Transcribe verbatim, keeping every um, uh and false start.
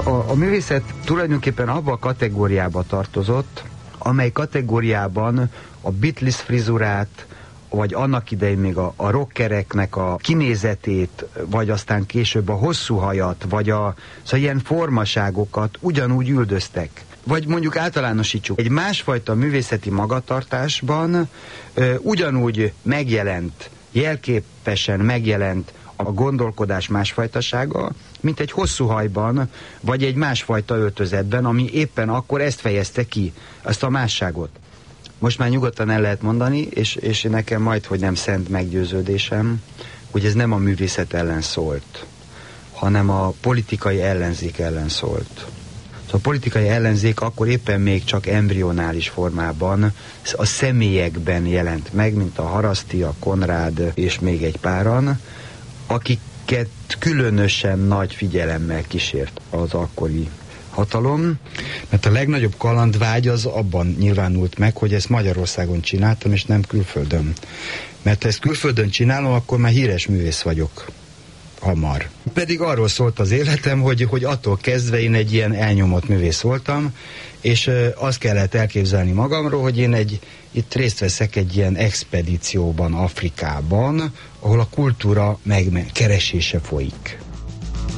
A, a művészet tulajdonképpen abba a kategóriába tartozott, amely kategóriában a Beatles frizurát, vagy annak idején még a, a rockereknek a kinézetét, vagy aztán később a hosszú hajat, vagy a szóval ilyen formaságokat ugyanúgy üldöztek. Vagy mondjuk általánosítsuk, egy másfajta művészeti magatartásban ö, ugyanúgy megjelent, jelképesen megjelent a gondolkodás másfajtasága, mint egy hosszú hajban, vagy egy másfajta öltözetben, ami éppen akkor ezt fejezte ki, azt a másságot. Most már nyugodtan el lehet mondani, és, és nekem majdhogy nem szent meggyőződésem, hogy ez nem a művészet ellen szólt, hanem a politikai ellenzék ellen szólt. A politikai ellenzék akkor éppen még csak embrionális formában, a személyekben jelent meg, mint a Haraszti, a Konrád és még egy páran, akiket különösen nagy figyelemmel kísért az akkori hatalom. Mert a legnagyobb kalandvágy az abban nyilvánult meg, hogy ezt Magyarországon csináltam, és nem külföldön. Mert ha ezt külföldön csinálom, akkor már híres művész vagyok. Hamar. Pedig arról szólt az életem, hogy, hogy attól kezdve én egy ilyen elnyomott művész voltam, és uh, azt kellett elképzelni magamról, hogy én egy, itt részt veszek egy ilyen expedícióban Afrikában, ahol a kultúra megkeresése folyik.